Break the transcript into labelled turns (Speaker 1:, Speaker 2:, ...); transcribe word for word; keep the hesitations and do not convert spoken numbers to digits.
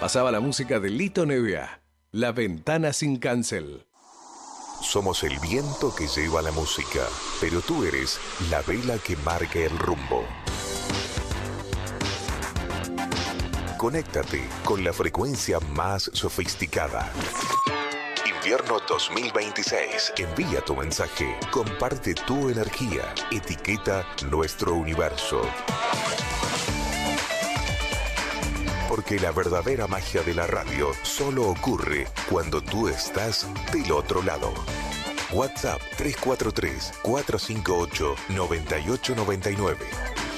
Speaker 1: Pasaba la música de Lito Nevia, La Ventana Sin Cancel.
Speaker 2: Somos el viento que lleva la música, pero tú eres la vela que marca el rumbo. Conéctate con la frecuencia más sofisticada. Invierno dos mil veintiséis. Envía tu mensaje, comparte tu energía, etiqueta nuestro universo. Porque la verdadera magia de la radio solo ocurre cuando tú estás del otro lado. WhatsApp tres cuatro tres, cuatro cinco ocho, nueve ocho nueve nueve.